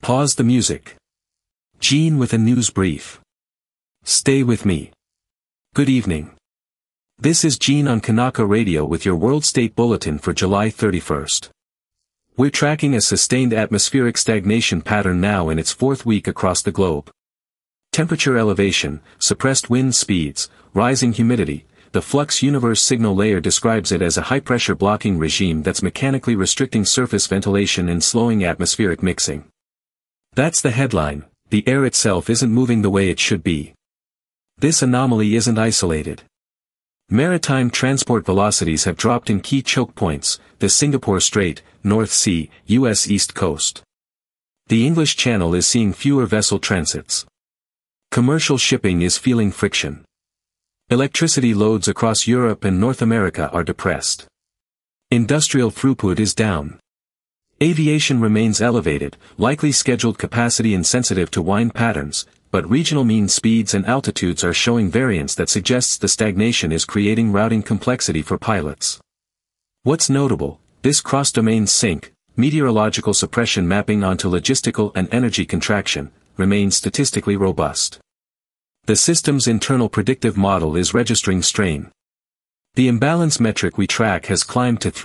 Pause the music. Gene with a news brief. Stay with me. Good evening. This is Gene on Kanaka Radio with your World State Bulletin for July 31st. We're tracking a sustained atmospheric stagnation pattern now in its fourth week across the globe. Temperature elevation, suppressed wind speeds, rising humidity. The Flux Universe Signal Layer describes it as a high-pressure blocking regime that's mechanically restricting surface ventilation and slowing atmospheric mixing. That's the headline. The air itself isn't moving the way it should be. This anomaly isn't isolated. Maritime transport velocities have dropped in key choke points, the Singapore Strait, North Sea, U.S. East Coast. The English Channel is seeing fewer vessel transits. Commercial shipping is feeling friction. Electricity loads across Europe and North America are depressed. Industrial throughput is down. Aviation remains elevated, likely scheduled capacity insensitive to wind patterns, but regional mean speeds and altitudes are showing variance that suggests the stagnation is creating routing complexity for pilots. What's notable, this cross-domain sync, meteorological suppression mapping onto logistical and energy contraction, remains statistically robust. The system's internal predictive model is registering strain. The imbalance metric we track has climbed to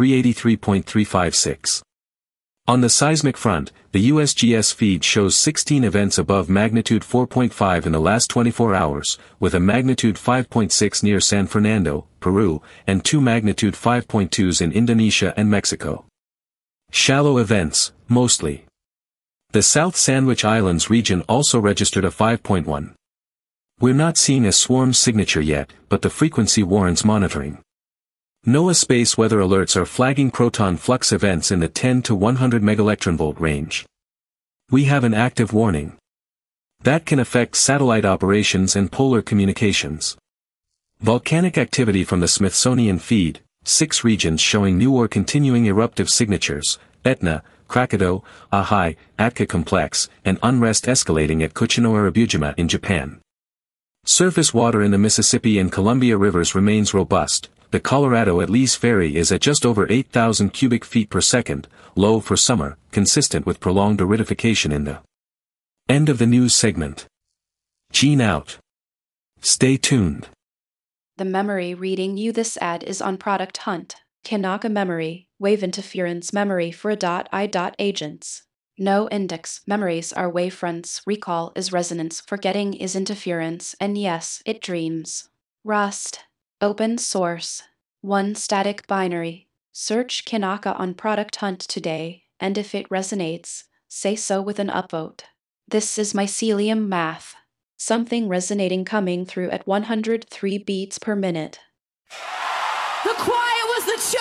383.356. On the seismic front, the USGS feed shows 16 events above magnitude 4.5 in the last 24 hours, with a magnitude 5.6 near San Fernando, Peru, and 2 magnitude 5.2s in Indonesia and Mexico. Shallow events, mostly. The South Sandwich Islands region also registered a 5.1. We're not seeing a swarm signature yet, but the frequency warrants monitoring. NOAA space weather alerts are flagging proton flux events in the 10 to 100 megaelectronvolt range. We have an active warning. That can affect satellite operations and polar communications. Volcanic activity from the Smithsonian feed, 6 regions showing new or continuing eruptive signatures, Etna, Krakatoa, Ahai, Atka Complex, and unrest escalating at Kuchinourabujima in Japan. Surface water in the Mississippi and Columbia rivers remains robust. The Colorado at Lee's Ferry is at just over 8,000 cubic feet per second, low for summer, consistent with prolonged aridification in the end of the news segment. Gene out. Stay tuned. The memory reading you this ad is on Product Hunt. Kanaka Memory, wave interference memory for .I. agents. No index memories are wavefronts, recall is resonance, forgetting is interference, and yes, it dreams. Rust. Open source. 1 static binary. Search Kanaka on Product Hunt today, and if it resonates, say so with an upvote. This is mycelium math. Something resonating coming through at 103 beats per minute. The quiet was the